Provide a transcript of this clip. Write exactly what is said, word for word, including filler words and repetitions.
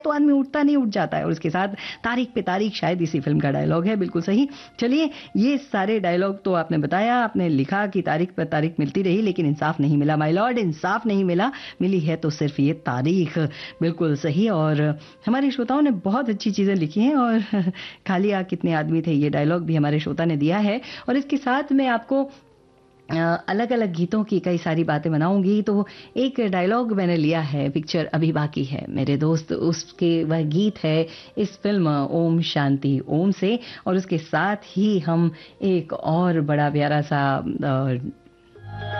तो आदमी उठता नहीं, उठ जाता है। और उसके साथ तारीख पे तारीख, शायद इसी फिल्म का डायलॉग है। बिल्कुल सही। चलिए, ये सारे डायलॉग तो आपने बताया, आपने लिखा कि तारीख पर तारीख मिलती रही लेकिन इंसाफ नहीं मिला। माय लॉर्ड, इंसाफ नहीं मिला, मिली है तो सिर्फ ये तारीख। बिल्कुल सही। और हमारे श्रोताओं ने बहुत अच्छी चीजें लिखी हैं। और खाली आ कितने आदमी थे, ये डायलॉग भी हमारे श्रोता ने दिया है। और इसके साथ मैं आपको अलग अलग गीतों की कई सारी बातें बनाऊंगी। तो एक डायलॉग मैंने लिया है, पिक्चर अभी बाकी है मेरे दोस्त, उसके वह गीत है इस फिल्म ओम शांति ओम से। और उसके साथ ही हम एक और बड़ा प्यारा सा